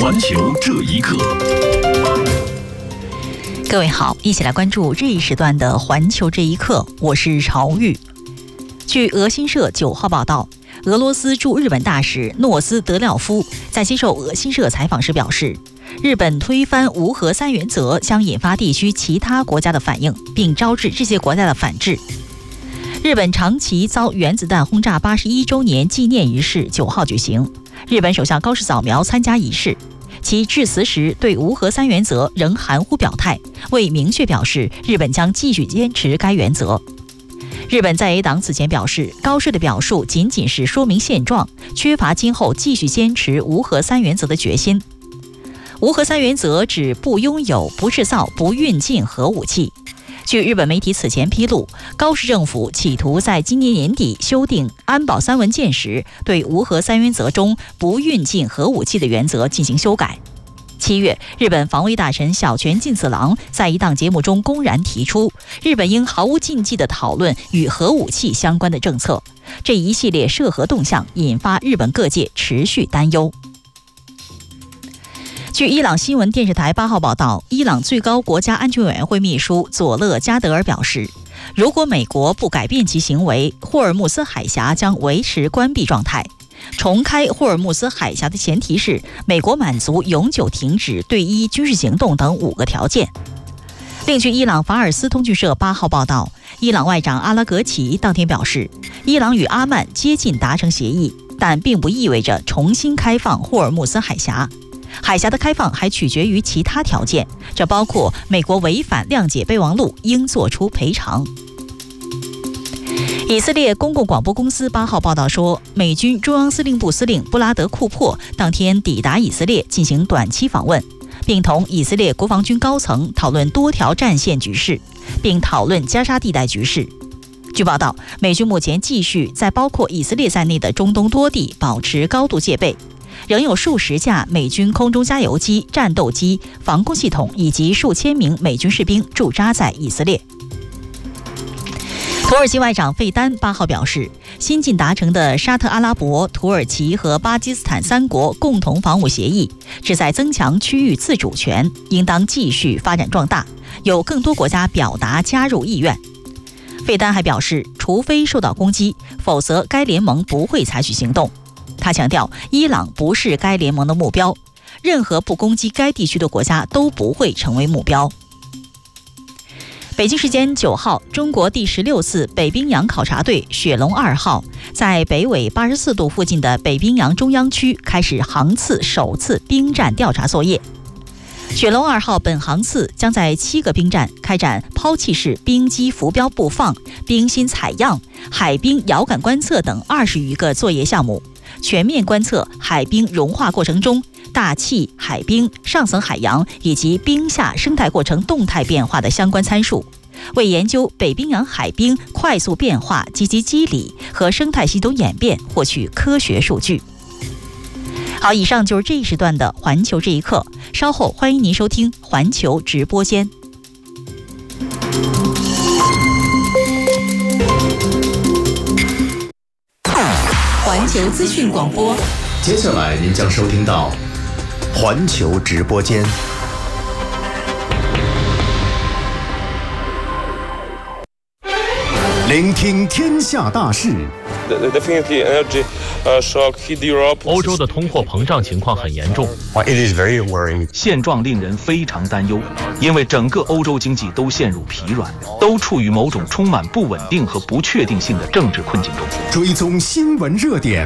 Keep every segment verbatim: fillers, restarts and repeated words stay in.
环球这一刻， 各位好，一起来关注这一时段的环球这一刻，我是朝玉。据俄新社九号报道，俄罗斯驻日本大使诺斯德廖夫在接受俄新社采访时表示，日本推翻无核三原则将引发地区其他国家的反应，并招致这些国家的反制。日本长崎遭原子弹轰炸八十一周年纪念仪式九号举行，日本首相高市早苗参加仪式，其致辞时对无核三原则仍含糊表态，未明确表示日本将继续坚持该原则。日本在野党此前表示，高市的表述仅仅是说明现状，缺乏今后继续坚持无核三原则的决心。无核三原则指不拥有、不制造、不运进核武器。据日本媒体此前披露，高市政府企图在今年年底修订安保三文件时，对无核三原则中不运进核武器的原则进行修改。七月，日本防卫大臣小泉进次郎在一档节目中公然提出，日本应毫无禁忌地讨论与核武器相关的政策。这一系列涉核动向引发日本各界持续担忧。据伊朗新闻电视台八号报道，伊朗最高国家安全委员会秘书佐勒加德尔表示，如果美国不改变其行为，霍尔木斯海峡将维持关闭状态。重开霍尔木斯海峡的前提是美国满足永久停止对伊军事行动等五个条件。另据伊朗法尔斯通讯社八号报道，伊朗外长阿拉格齐当天表示，伊朗与阿曼接近达成协议，但并不意味着重新开放霍尔木斯海峡。海峡的开放还取决于其他条件，这包括美国违反谅解备忘录应作出赔偿。以色列公共广播公司八号报道说，美军中央司令部司令布拉德·库珀当天抵达以色列进行短期访问，并同以色列国防军高层讨论多条战线局势，并讨论加沙地带局势。据报道，美军目前继续在包括以色列在内的中东多地保持高度戒备，仍有数十架美军空中加油机、战斗机、防空系统以及数千名美军士兵驻扎在以色列。土耳其外长费丹八号表示，新近达成的沙特阿拉伯、土耳其和巴基斯坦三国共同防务协议旨在增强区域自主权，应当继续发展壮大，有更多国家表达加入意愿。费丹还表示，除非受到攻击，否则该联盟不会采取行动。他强调，伊朗不是该联盟的目标，任何不攻击该地区的国家都不会成为目标。北京时间九号，中国第十六次北冰洋考察队雪龙二号在北纬八十四度附近的北冰洋中央区开始航次首次冰站调查作业。雪龙二号本航次将在七个冰站开展抛弃式冰机浮标布放、冰芯采样、海冰遥感观测等二十余个作业项目，全面观测海冰融化过程中大气、海冰、上层海洋以及冰下生态过程动态变化的相关参数，为研究北冰洋海冰快速变化及其机理和生态系统演变获取科学数据。好，以上就是这一时段的环球这一刻，稍后欢迎您收听环球直播间。环球资讯广播， 接下来您将收听到环球直播间。聆听天下大事。 欧洲的通货膨胀情况很严重，现状令人非常担忧，因为整个欧洲经济都陷入疲软，都处于某种充满不稳定和不确定性的政治困境中。 追踪新闻热点。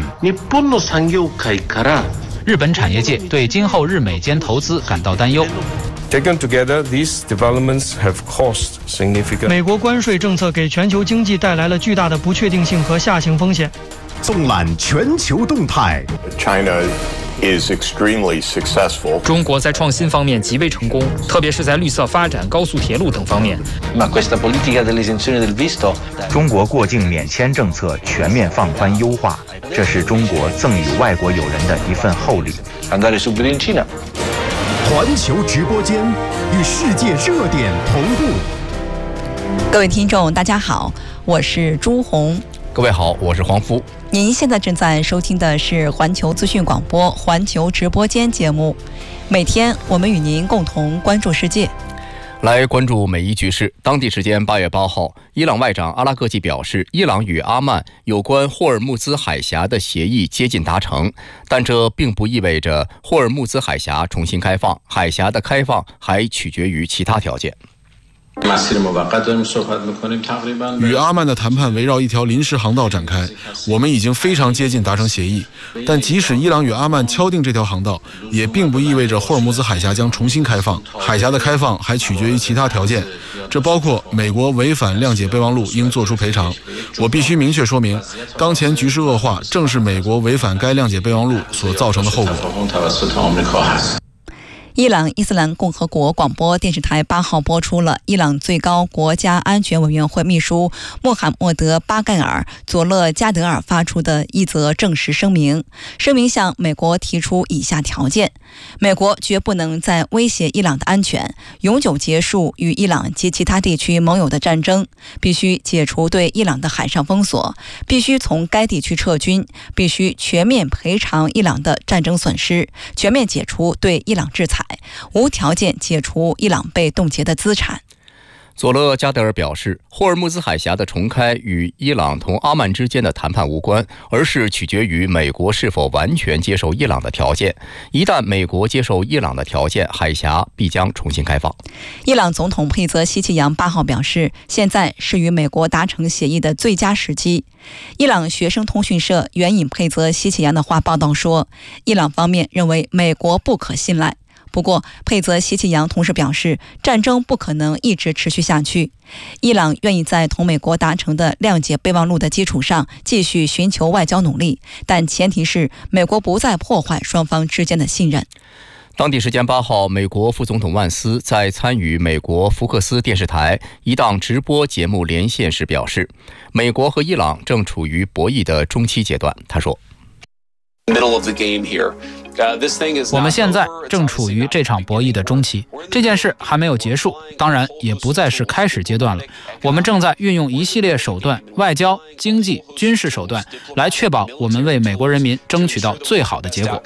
日本产业界对今后日美间投资感到担忧。 Taken together, these developments have caused significant. 美国关税政策给全球经济带来了巨大的不确定性和下行风险。 纵览全球动态。 China is extremely successful. 中国在创新方面极为成功，特别是在绿色发展、高速铁路等方面。 Ma questa politica dell'esenzione del visto. 中国过境免签政策全面放宽优化，这是中国赠予外国友人的一份厚礼。 Andare subito in Cina. 环球直播间与世界热点同步。 各位听众，大家好，我是朱红。 各位好，我是黄福。 您现在正在收听的是环球资讯广播环球直播间节目，每天我们与您共同关注世界。 来关注美伊局势。当地时间八月八号，伊朗外长阿拉格吉表示，伊朗与阿曼有关霍尔木兹海峡的协议接近达成，但这并不意味着霍尔木兹海峡重新开放，海峡的开放还取决于其他条件。 与阿曼的谈判围绕一条临时航道展开，我们已经非常接近达成协议。但即使伊朗与阿曼敲定这条航道，也并不意味着霍尔木兹海峡将重新开放。海峡的开放还取决于其他条件，这包括美国违反谅解备忘录应作出赔偿。我必须明确说明，当前局势恶化正是美国违反该谅解备忘录所造成的后果。 伊朗伊斯兰共和国广播电视台八号播出了伊朗最高国家安全委员会秘书穆罕默德·巴盖尔·佐勒加德尔发出的一则证实声明。声明向美国提出以下条件：美国绝不能再威胁伊朗的安全，永久结束与伊朗及其他地区盟友的战争，必须解除对伊朗的海上封锁，必须从该地区撤军，必须全面赔偿伊朗的战争损失，全面解除对伊朗制裁，无条件解除伊朗被冻结的资产。 佐勒加德尔表示，霍尔木兹海峡的重开与伊朗同阿曼之间的谈判无关，而是取决于美国是否完全接受伊朗的条件。一旦美国接受伊朗的条件，海峡必将重新开放。 伊朗总统佩泽希奇扬八号表示，现在是与美国达成协议的最佳时机。伊朗学生通讯社援引佩泽希奇扬的话报道说，伊朗方面认为美国不可信赖。不过，佩泽希奇扬同时表示，战争不可能一直持续下去。伊朗愿意在同美国达成的谅解备忘录的基础上继续寻求外交努力，但前提是美国不再破坏双方之间的信任。 当地时间八号，美国副总统万斯在参与美国福克斯电视台一档直播节目连线时表示，美国和伊朗正处于博弈的中期阶段。他说， 我们现在正处于这场博弈的中期，这件事还没有结束，当然也不再是开始阶段了。我们正在运用一系列手段，外交、经济、军事手段，来确保我们为美国人民争取到最好的结果。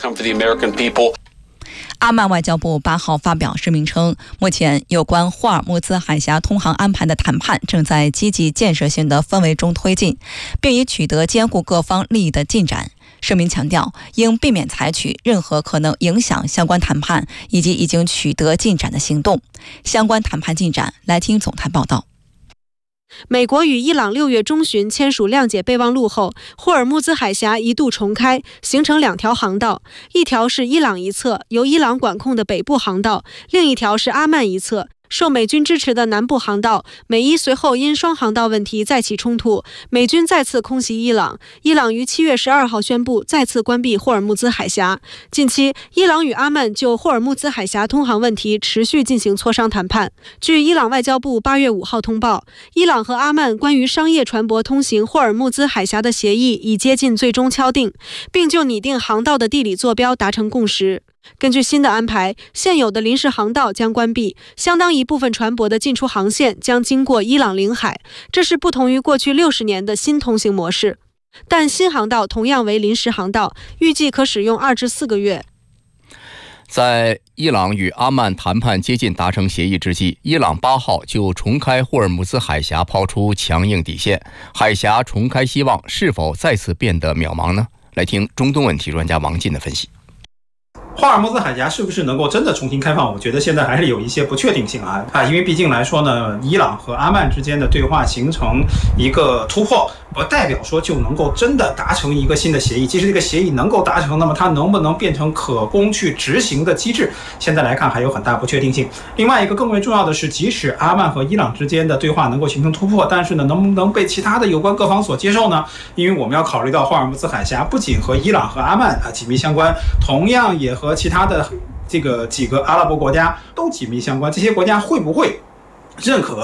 阿曼外交部八号发表声明称，目前有关霍尔木兹海峡通航安排的谈判正在积极建设性的氛围中推进，并已取得兼顾各方利益的进展。声明强调，应避免采取任何可能影响相关谈判以及已经取得进展的行动。相关谈判进展，来听总台报道。 美国与伊朗六月中旬签署谅解备忘录后，霍尔木兹海峡一度重开，形成两条航道，一条是伊朗一侧由伊朗管控的北部航道，另一条是阿曼一侧受美军支持的南部航道。美伊随后因双航道问题再起冲突，美军再次空袭伊朗。伊朗于七月十二号宣布再次关闭霍尔木兹海峡。近期，伊朗与阿曼就霍尔木兹海峡通航问题持续进行磋商谈判。据伊朗外交部八月五号通报，伊朗和阿曼关于商业船舶通行霍尔木兹海峡的协议已接近最终敲定，并就拟定航道的地理坐标达成共识。根据新的安排，现有的临时航道将关闭，相当一部分船舶的进出航线将经过伊朗领海，这是不同于过去六十年的新通行模式。但新航道同样为临时航道，预计可使用二至四个月。 在伊朗与阿曼谈判接近达成协议之际，伊朗八号就重开霍尔木兹海峡抛出强硬底线，海峡重开希望是否再次变得渺茫呢？来听中东问题专家王进的分析。 霍尔木兹海峡是不是能够真的重新开放？我觉得现在还是有一些不确定性啊啊！因为毕竟来说呢，伊朗和阿曼之间的对话形成一个突破，不代表说就能够真的达成一个新的协议。即使这个协议能够达成，那么它能不能变成可供去执行的机制？现在来看还有很大不确定性。另外一个更为重要的是，即使阿曼和伊朗之间的对话能够形成突破，但是呢，能不能被其他的有关各方所接受呢？因为我们要考虑到霍尔木兹海峡不仅和伊朗和阿曼啊紧密相关，同样也和其他的这个几个阿拉伯国家都紧密相关。这些国家会不会认可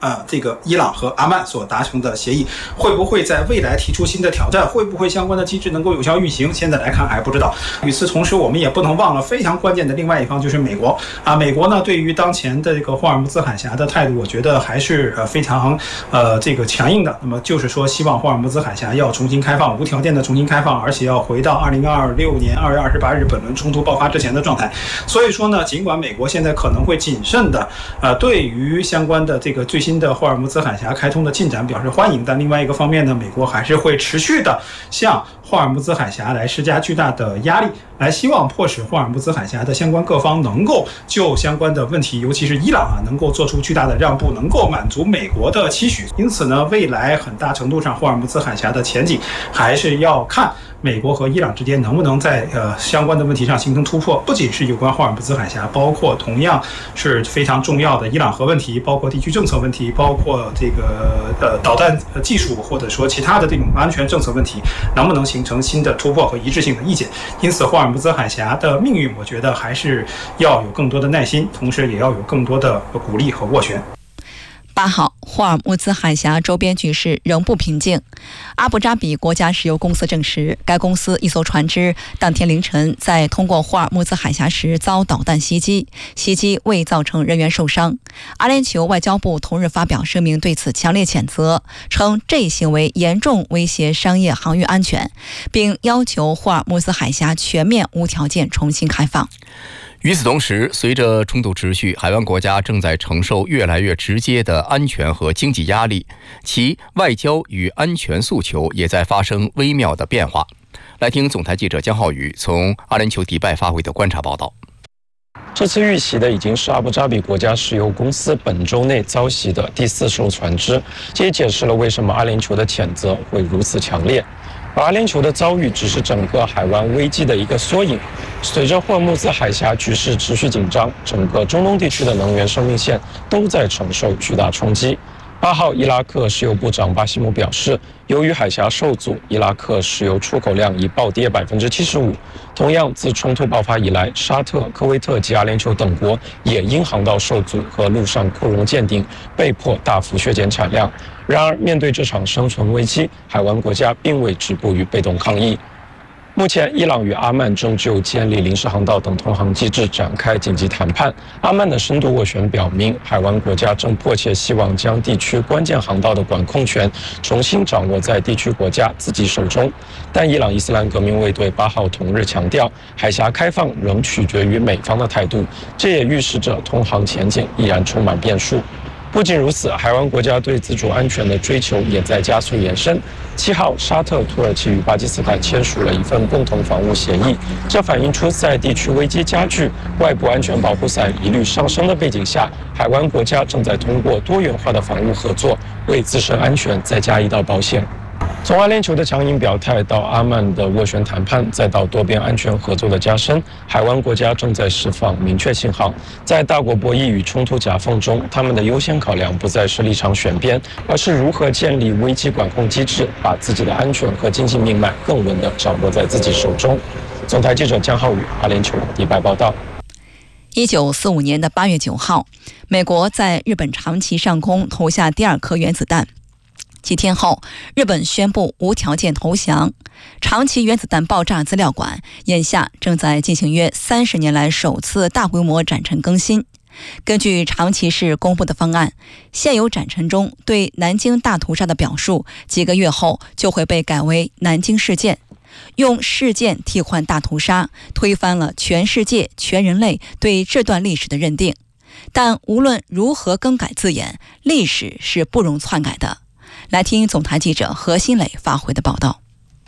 呃，这个伊朗和阿曼所达成的协议会不会在未来提出新的挑战？会不会相关的机制能够有效运行？现在来看还不知道。与此同时，我们也不能忘了非常关键的另外一方就是美国啊。美国呢，对于当前的这个霍尔木兹海峡的态度，我觉得还是呃非常呃这个强硬的。那么就是说，希望霍尔木兹海峡要重新开放，无条件的重新开放，而且要回到二零二六年二月二十八日本轮冲突爆发之前的状态。所以说呢，尽管美国现在可能会谨慎的呃对于相关的这个最新的霍尔木兹海峡开通的进展表示欢迎，但另外一个方面呢，美国还是会持续的向霍尔木兹海峡来施加巨大的压力，来希望迫使霍尔木兹海峡的相关各方能够就相关的问题，尤其是伊朗啊，能够做出巨大的让步，能够满足美国的期许。因此呢，未来很大程度上霍尔木兹海峡的前景还是要看美国和伊朗之间能不能在呃相关的问题上形成突破，不仅是有关霍尔木兹海峡，包括同样是非常重要的伊朗核问题，包括地区政策问题，包括这个呃导弹技术或者说其他的这种安全政策问题，能不能形成新的突破和一致性的意见。因此，霍尔木兹海峡的命运，我觉得还是要有更多的耐心，同时也要有更多的鼓励和斡旋。 八号，霍尔木兹海峡周边局势仍不平静。阿布扎比国家石油公司证实，该公司一艘船只当天凌晨在通过霍尔木兹海峡时遭导弹袭击，袭击未造成人员受伤。阿联酋外交部同日发表声明，对此强烈谴责，称这一行为严重威胁商业航运安全，并要求霍尔木兹海峡全面无条件重新开放。 与此同时，随着冲突持续，海湾国家正在承受越来越直接的安全和经济压力，其外交与安全诉求也在发生微妙的变化。来听总台记者江浩宇从阿联酋迪拜发回的观察报道。 这次遇袭的已经是阿布扎比国家石油公司本周内遭袭的第四艘船只，这也解释了为什么阿联酋的谴责会如此强烈。而阿联酋的遭遇只是整个海湾危机的一个缩影。随着霍尔木兹海峡局势持续紧张，整个中东地区的能源生命线都在承受巨大冲击。八号，伊拉克石油部长巴西姆表示，由于海峡受阻，伊拉克石油出口量已暴跌百分之七十五。同样，自冲突爆发以来，沙特、科威特及阿联酋等国也因航道受阻和陆上扩容见顶，被迫大幅削减产量。然而，面对这场生存危机，海湾国家并未止步于被动抗议。目前，伊朗与阿曼正就建立临时航道等通航机制展开紧急谈判。阿曼的深度斡旋表明，海湾国家正迫切希望将地区关键航道的管控权重新掌握在地区国家自己手中。但伊朗伊斯兰革命卫队八号同日强调，海峡开放仍取决于美方的态度，这也预示着通航前景依然充满变数。不仅如此，海湾国家对自主安全的追求也在加速延伸。七号，沙特、土耳其与巴基斯坦签署了一份共同防务协议，这反映出在地区危机加剧、外部安全保护伞疑虑上升的背景下，海湾国家正在通过多元化的防务合作，为自身安全再加一道保险。从阿联酋的强硬表态到阿曼的斡旋谈判，再到多边安全合作的加深，海湾国家正在释放明确信号。在大国博弈与冲突夹缝中，他们的优先考量不再是立场选边，而是如何建立危机管控机制，把自己的安全和经济命脉更稳地掌握在自己手中。总台记者江浩宇，阿联酋迪拜报道。 一九四五年的八月九号，美国在日本长崎上空投下第二颗原子弹。几天后，日本宣布无条件投降。长崎原子弹爆炸资料馆眼下正在进行约三十年来首次大规模展陈更新。根据长崎市公布的方案，现有展陈中对南京大屠杀的表述，几个月后就会被改为南京事件。用事件替换大屠杀，推翻了全世界、全人类对这段历史的认定。但无论如何更改字眼，历史是不容篡改的。来听总台记者何新磊发回的报道。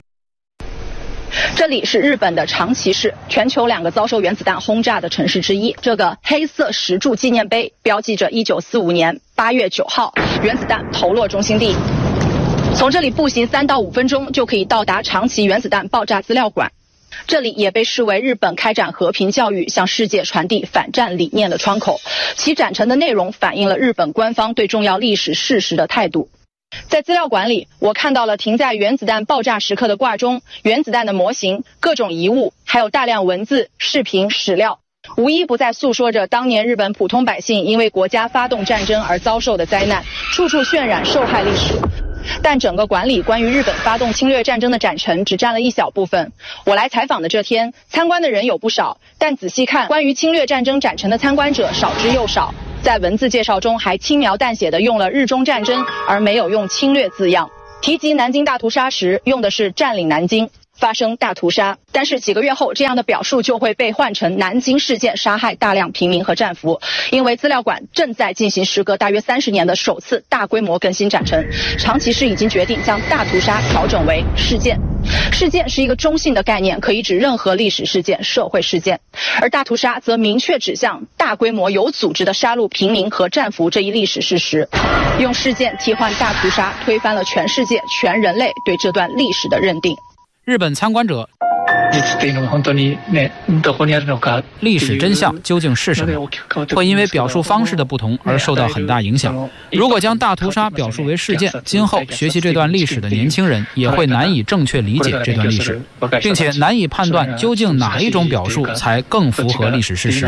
这里是日本的长崎市，全球两个遭受原子弹轰炸的城市之一。这个黑色石柱纪念碑标记着一九四五年八月九号原子弹投落中心地。从这里步行三到五分钟就可以到达长崎原子弹爆炸资料馆。这里也被视为日本开展和平教育、向世界传递反战理念的窗口。其展陈的内容反映了日本官方对重要历史事实的态度。在资料馆里，我看到了停在原子弹爆炸时刻的挂钟、原子弹的模型、各种遗物，还有大量文字、视频、史料。 无一不在诉说着当年日本普通百姓因为国家发动战争而遭受的灾难，处处渲染受害历史。但整个馆里关于日本发动侵略战争的展陈只占了一小部分。我来采访的这天，参观的人有不少，但仔细看，关于侵略战争展陈的参观者少之又少。在文字介绍中还轻描淡写地用了日中战争，而没有用侵略字样。提及南京大屠杀时，用的是占领南京，发生大屠杀。但是几个月后，这样的表述就会被换成南京事件杀害大量平民和战俘，因为资料馆正在进行时隔大约三十年的首次大规模更新展陈。长崎市已经决定将大屠杀调整为事件。事件是一个中性的概念，可以指任何历史事件、社会事件，而大屠杀则明确指向大规模有组织的杀戮平民和战俘这一历史事实。用事件替换大屠杀，推翻了全世界、全人类对这段历史的认定。 日本参观者历史真相究竟是什么，会因为表述方式的不同而受到很大影响。如果将大屠杀表述为事件，今后学习这段历史的年轻人也会难以正确理解这段历史，并且难以判断究竟哪一种表述才更符合历史事实。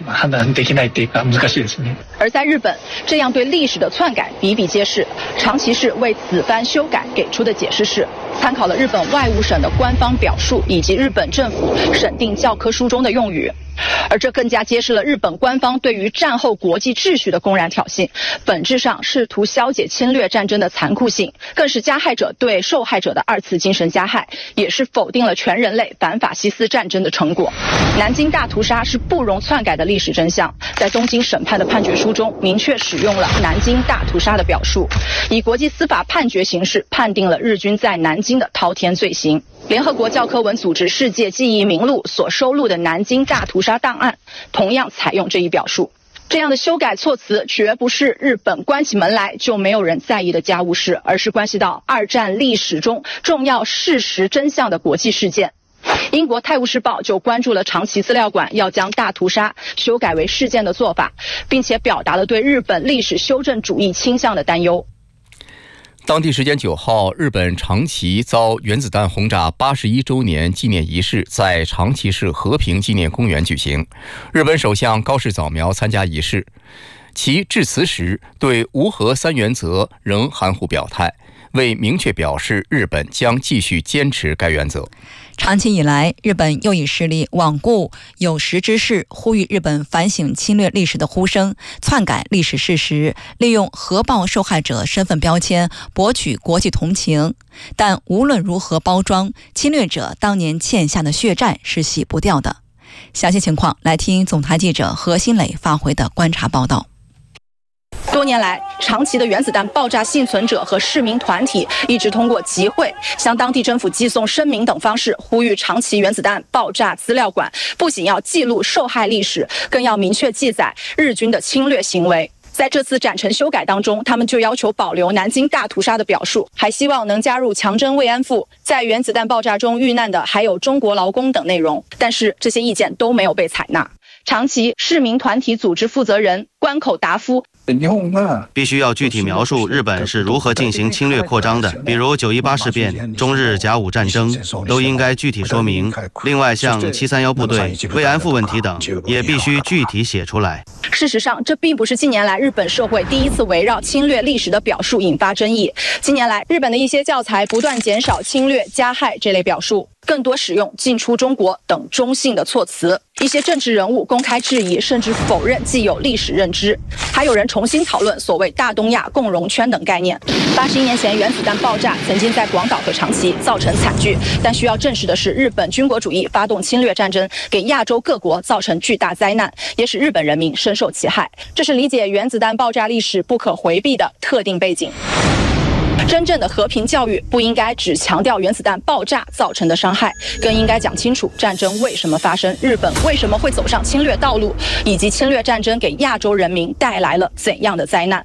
而在日本，这样对历史的篡改比比皆是。长崎市为此番修改给出的解释是，参考了日本外务省的官方表述以及日本政府审定教科书中的用语，而这更加揭示了日本官方对于战后国际秩序的公然挑衅，本质上试图消解侵略战争的残酷性，更是加害者对受害者的二次精神加害，也是否定了全人类反法西斯战争的成果。南京大屠杀是不容篡改的历史真相，在东京审判的判决书中明确使用了南京大屠杀的表述，以国际司法判决形式判定了日军在南京的滔天罪行。联合国教科文组织世界记忆名录所收录的南京大屠杀档案同样采用这一表述。这样的修改措辞绝不是日本关起门来就没有人在意的家务事，而是关系到二战历史中重要事实真相的国际事件。英国《泰晤士报》就关注了长崎资料馆要将大屠杀修改为事件的做法，并且表达了对日本历史修正主义倾向的担忧。 当地时间九号，日本长崎遭原子弹轰炸八十一周年纪念仪式在长崎市和平纪念公园举行。日本首相高市早苗参加仪式，其致辞时对无核三原则仍含糊表态，未明确表示日本将继续坚持该原则。 长期以来，日本又以势力罔顾有识之士呼吁日本反省侵略历史的呼声，篡改历史事实，利用核爆受害者身份标签博取国际同情。但无论如何包装，侵略者当年欠下的血债是洗不掉的。详细情况来听总台记者何新磊发回的观察报道。 多年来，长崎的原子弹爆炸幸存者和市民团体一直通过集会、向当地政府寄送声明等方式，呼吁长崎原子弹爆炸资料馆不仅要记录受害历史，更要明确记载日军的侵略行为。在这次展陈修改当中，他们就要求保留南京大屠杀的表述，还希望能加入强征慰安妇，在原子弹爆炸中遇难的还有中国劳工等内容。但是这些意见都没有被采纳。长崎市民团体组织负责人关口达夫必须要具体描述日本是如何进行侵略扩张的，比如九一八事变、中日甲午战争，都应该具体说明。另外，像七三幺部队、慰安妇问题等，也必须具体写出来。 事实上，这并不是近年来日本社会第一次围绕侵略历史的表述引发争议。近年来，日本的一些教材不断减少侵略、加害这类表述，更多使用进出中国等中性的措辞。一些政治人物公开质疑甚至否认既有历史认知，还有人重新讨论所谓大东亚共荣圈等概念。八十一年前，原子弹爆炸曾经在广岛和长崎造成惨剧，但需要证实的是，日本军国主义发动侵略战争，给亚洲各国造成巨大灾难，也使日本人民深受其害。这是理解原子弹爆炸历史不可回避的特定背景。真正的和平教育不应该只强调原子弹爆炸造成的伤害，更应该讲清楚战争为什么发生，日本为什么会走上侵略道路，以及侵略战争给亚洲人民带来了怎样的灾难。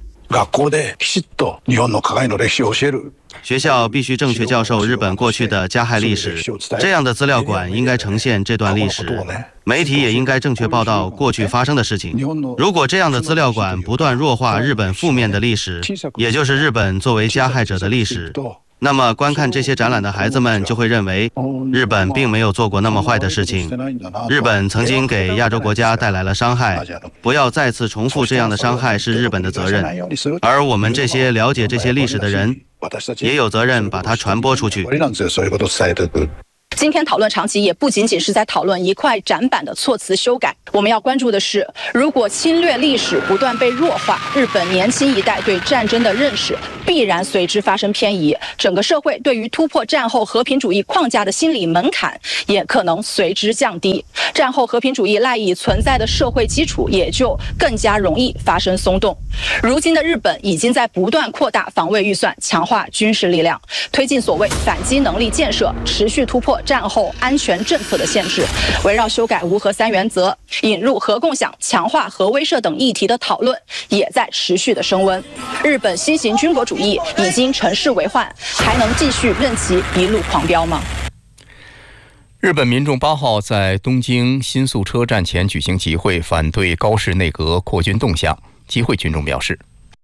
学校必须正确教授日本过去的加害历史，这样的资料馆应该呈现这段历史。媒体也应该正确报道过去发生的事情。如果这样的资料馆不断弱化日本负面的历史，也就是日本作为加害者的历史， 那么观看这些展览的孩子们就会认为，日本并没有做过那么坏的事情，日本曾经给亚洲国家带来了伤害，不要再次重复这样的伤害是日本的责任，而我们这些了解这些历史的人也有责任把它传播出去。 今天讨论长期也不仅仅是在讨论一块展板的措辞修改，我们要关注的是，如果侵略历史不断被弱化，日本年轻一代对战争的认识必然随之发生偏移，整个社会对于突破战后和平主义框架的心理门槛也可能随之降低，战后和平主义赖以存在的社会基础也就更加容易发生松动。如今的日本已经在不断扩大防卫预算，强化军事力量，推进所谓反击能力建设，持续突破战后安全政策的限制，围绕修改无核三原则、引入核共享、强化核威慑等议题的讨论也在持续的升温。日本新型军国主义已经乘势为患，还能继续任其一路狂飙吗？ 日本民众八号在东京新宿车站前举行集会，反对高市内阁扩军动向。集会群众表示，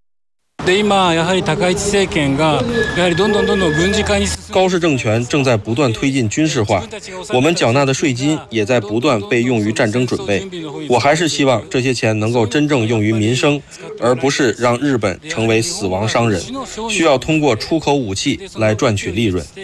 高市政权正在不断推进军事化，我们缴纳的税金也在不断被用于战争准备。我还是希望这些钱能够真正用于民生，而不是让日本成为死亡商人，需要通过出口武器来赚取利润。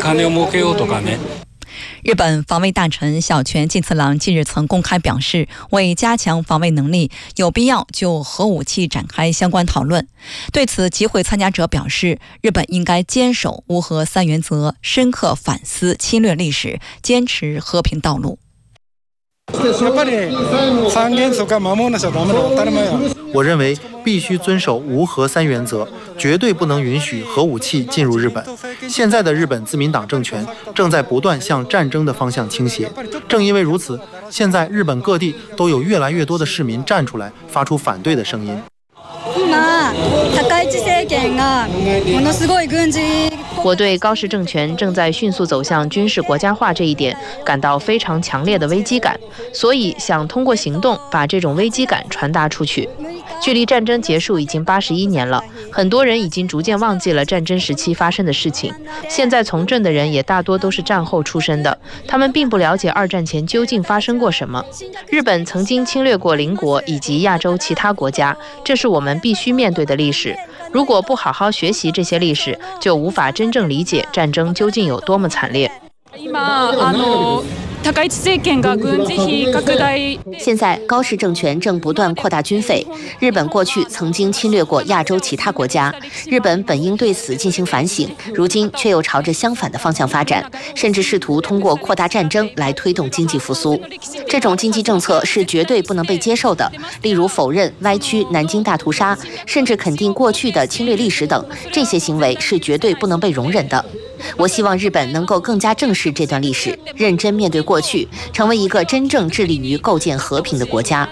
日本防卫大臣小泉进次郎近日曾公开表示，为加强防卫能力，有必要就核武器展开相关讨论。对此，集会参加者表示，日本应该坚守无核三原则，深刻反思侵略历史，坚持和平道路。 我认为必须遵守无核三原则，绝对不能允许核武器进入日本。现在的日本自民党政权正在不断向战争的方向倾斜，正因为如此，现在日本各地都有越来越多的市民站出来，发出反对的声音。 我对高市政权正在迅速走向军事国家化这一点感到非常强烈的危机感，所以想通过行动把这种危机感传达出去。距离战争结束已经八十一年了，很多人已经逐渐忘记了战争时期发生的事情。现在从政的人也大多都是战后出生的，他们并不了解二战前究竟发生过什么。日本曾经侵略过邻国以及亚洲其他国家，这是我们必须面对的历史。如果不好好学习这些历史，就无法真正理解战争究竟有多么惨烈。 现在高市政权正不断扩大军费，日本过去曾经侵略过亚洲其他国家，日本本应对此进行反省，如今却又朝着相反的方向发展，甚至试图通过扩大战争来推动经济复苏。这种经济政策是绝对不能被接受的，例如否认、歪曲南京大屠杀，甚至肯定过去的侵略历史等，这些行为是绝对不能被容忍的。我希望日本能够更加正视这段历史，认真面对过去，成为一个真正致力于构建和平的国家。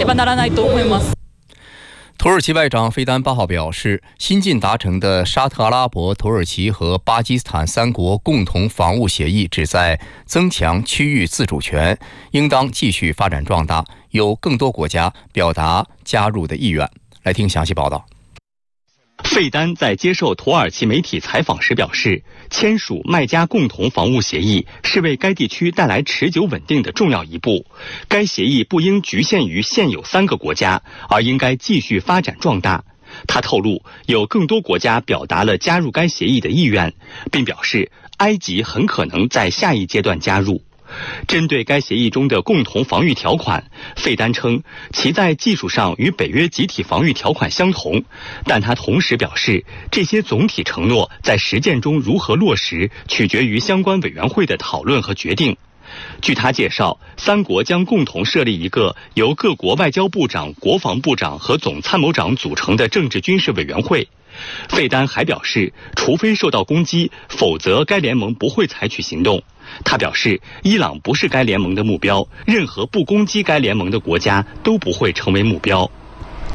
土耳其外长费丹八号表示，新近达成的沙特阿拉伯、土耳其和巴基斯坦三国共同防务协议旨在增强区域自主权，应当继续发展壮大，有更多国家表达加入的意愿。来听详细报道。 费丹在接受土耳其媒体采访时表示，签署麦加共同防务协议是为该地区带来持久稳定的重要一步。该协议不应局限于现有三个国家，而应该继续发展壮大。他透露，有更多国家表达了加入该协议的意愿，并表示埃及很可能在下一阶段加入。针对该协议中的共同防御条款，费丹称其在技术上与北约集体防御条款相同，但他同时表示，这些总体承诺在实践中如何落实，取决于相关委员会的讨论和决定。据他介绍，三国将共同设立一个由各国外交部长、国防部长和总参谋长组成的政治军事委员会。费丹还表示，除非受到攻击，否则该联盟不会采取行动。他表示，伊朗不是该联盟的目标，任何不攻击该联盟的国家都不会成为目标。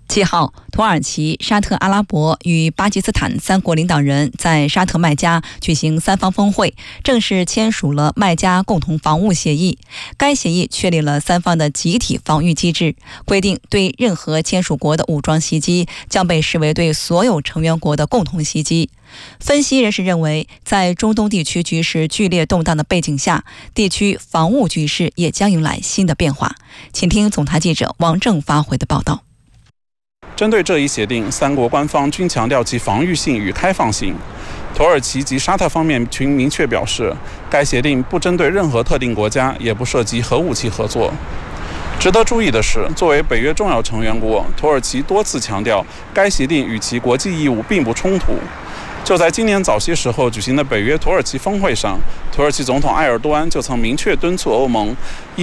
七号，土耳其、沙特阿拉伯与巴基斯坦三国领导人在沙特麦加举行三方峰会，正式签署了麦加共同防务协议。该协议确立了三方的集体防御机制，规定对任何签署国的武装袭击将被视为对所有成员国的共同袭击。分析人士认为，在中东地区局势剧烈动荡的背景下，地区防务局势也将迎来新的变化。请听总台记者王正发回的报道。 针对这一协定，三国官方均强调其防御性与开放性。土耳其及沙特方面均明确表示，该协定不针对任何特定国家，也不涉及核武器合作。值得注意的是，作为北约重要成员国，土耳其多次强调该协定与其国际义务并不冲突。就在今年早些时候举行的北约土耳其峰会上，土耳其总统埃尔多安就曾明确敦促欧盟